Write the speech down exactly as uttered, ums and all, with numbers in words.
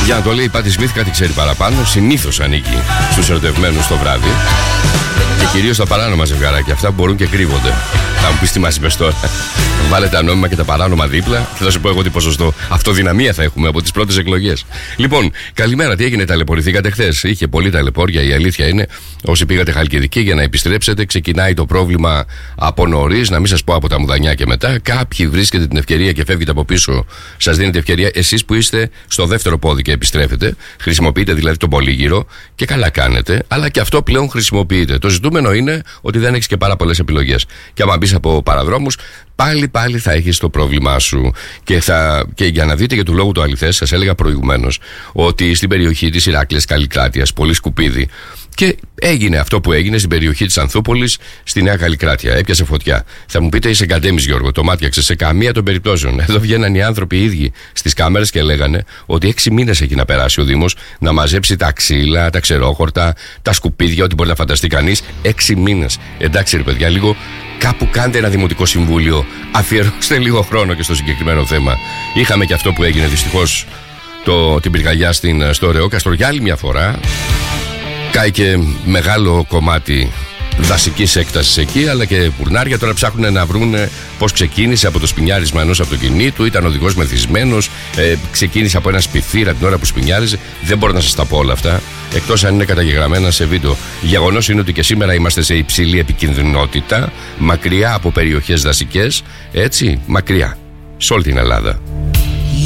Για να το λέει η Πάτη Σμιθ, κάτι ξέρει παραπάνω. Συνήθως ανήκει στους ερωτευμένους το βράδυ. Και κυρίως τα παράνομα ζευγαράκια, αυτά που μπορούν και κρύβονται. Θα μου πεις τι μας είπες τώρα. Βάλε τα νόμιμα και τα παράνομα δίπλα και θα σου πω εγώ τι ποσοστό αυτοδυναμία θα έχουμε από τις πρώτες εκλογές. Λοιπόν, καλημέρα, τι έγινε, ταλαιπωρηθήκατε χθες? Είχε πολύ ταλαιπώρια, η αλήθεια είναι. Όσοι πήγατε Χαλκιδική για να επιστρέψετε, ξεκινάει το πρόβλημα από νωρίς, να μην σας πω από τα μουδανιά και μετά. Κάποιοι βρίσκετε την ευκαιρία και φεύγετε από πίσω, σας δίνετε ευκαιρία. Εσείς που είστε στο δεύτερο πόδι και επιστρέφετε, χρησιμοποιείτε δηλαδή τον πολύγυρο και καλά κάνετε, αλλά και αυτό πλέον χρησιμοποιείτε. Το ζητούμενο είναι ότι δεν έχεις και πάρα πολλές επιλογές. Και άμα μπεις από παραδρόμους, πάλι πάλι θα έχεις το πρόβλημά σου. Και, θα, και για να δείτε για του λόγου το αληθές, σας έλεγα προηγουμένως ότι στην περιοχή της Ηράκλειας Καλλικράτειας, πολύ σκουπίδι, και έγινε αυτό που έγινε στην περιοχή της Ανθούπολης, στη Νέα Καλλικράτεια. Έπιασε φωτιά. Θα μου πείτε, είσαι καντέμις Γιώργο, το μάτιαξε. Σε καμία των περιπτώσεων. Εδώ βγαίναν οι άνθρωποι οι ίδιοι στις κάμερες και λέγανε ότι έξι μήνες έχει να περάσει ο Δήμος να μαζέψει τα ξύλα, τα ξερόχορτα, τα σκουπίδια, ό,τι μπορεί να φανταστεί κανείς. Έξι μήνες. Εντάξει, ρε παιδιά, λίγο κάπου κάντε ένα δημοτικό συμβούλιο. Αφιερώστε λίγο χρόνο και στο συγκεκριμένο θέμα. Είχαμε και αυτό που έγινε δυστυχώς την πυρκαγιά στην, στο Ρεό Καστρο για άλλη μια φορά. Κάει και μεγάλο κομμάτι δασικής έκτασης εκεί, αλλά και πουρνάρια. Τώρα ψάχνουν να βρουν πώς ξεκίνησε από το σπινιάρισμα ενός αυτοκινήτου. Ήταν οδηγός μεθυσμένος, ε, ξεκίνησε από ένα σπιθήρα την ώρα που σπινιάριζε. Δεν μπορώ να σας τα πω όλα αυτά, εκτός αν είναι καταγεγραμμένα σε βίντεο. Γεγονός είναι ότι και σήμερα είμαστε σε υψηλή επικινδυνότητα, μακριά από περιοχές δασικές, έτσι, μακριά, σε όλη την Ελλάδα.